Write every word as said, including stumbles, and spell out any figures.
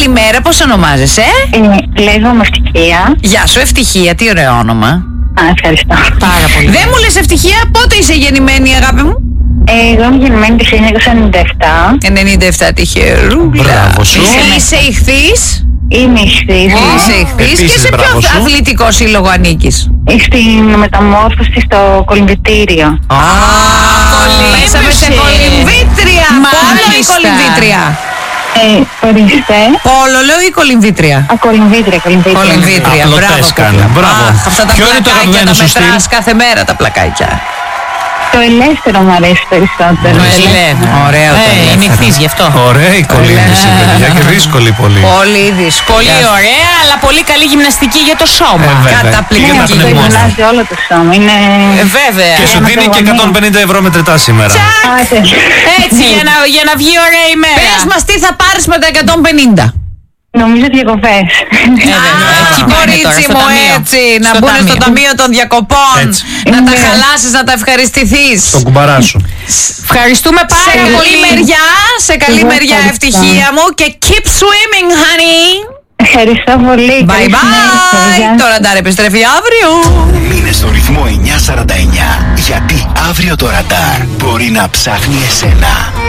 καλημέρα, πώς ονομάζεσαι? Ε, λέγομαι Ευτυχία. Γεια σου, Ευτυχία, τι ωραίο όνομα. Α, ευχαριστώ. Πάρα πολύ. Δεν μου λες Ευτυχία, πότε είσαι γεννημένη, αγάπη μου? Ε, εγώ είμαι γεννημένη το χίλια εννιακόσια ενενήντα επτά. ενενήντα επτά, τυχερούλα. Μπράβο σου. Είσαι, είσαι ηχθής. Είμαι ηχθής. Είσαι ηχθής. Και Επίσης, σε μπράβο ποιο σου. αθλητικό σύλλογο ανήκεις? Στην μεταμόρφωση στο κολυμβητήριο. Α, κολύμπησε σε κολυμβήτρια. Πόλο ή κολυμβήτρια? Ε, ορίστε. Πόλο λέω ή κολυμβήτρια? Α, κολυμβήτρια, κολυμβήτρια. Κολυμβήτρια, Απλωτές μπράβο. κάνει. κοπέλα. Μπράβο. Αχ, αυτά τα Ποιο είναι το πλακάκια αγαπημένο τα σου στυλ? μετράς κάθε μέρα τα πλακάκια. Το ελεύθερο μου αρέσει περισσότερο. Το ελεύθερο. Ωραίο το Ε, είναι ελεύθερο. ηχθής γι' αυτό. Ωραία η κολύμβηση, παιδιά, και δύσκολη πολύ. Πολύ δύσκολη. Πολύ ωραία, αλλά πολύ καλή γυμναστική για το σώμα. Ε, βέβαια. Καταπληκτική. Και Ναι, τα αυτό πνευμόνια. γυμνάζει όλο το σώμα. Είναι... Ε, βέβαια. Και σου Ένα δίνει και προγραμμένο. εκατόν πενήντα ευρώ μετρητά σήμερα. Α, τέλεια. Έτσι, για να, για να βγει ωραία ημέρα. Πες μας τι θα πάρεις με τα εκατόν πενήντα. Νομίζω διακοπές. Ε, βέβαια. Εκεί πάνε τώρα, Κορίτσι στο μου, ταμείο. έτσι, να Στο μπουν στο ταμείο. ταμείο των διακοπών. Έτσι. Να τα Ναι. χαλάσεις, να τα ευχαριστηθείς. Το κουμπαρά σου. Ευχαριστούμε Σε πάρα καλή πολύ. μεριά, σε καλή Εγώ μεριά, ευχαριστώ. ευτυχία μου, και keep swimming, honey. Ευχαριστώ πολύ. Bye Καλή συνέχεια. bye. Γεια Το ραντάρ επιστρέφει αύριο. Μείνε στο ρυθμό εννιακόσια σαράντα εννιά, γιατί αύριο το ραντάρ μπορεί να ψάχνει εσένα.